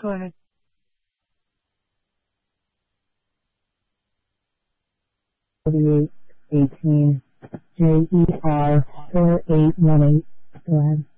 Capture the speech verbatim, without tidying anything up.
Go ahead. forty-eight eighteen J E R four eight one eight. Go ahead.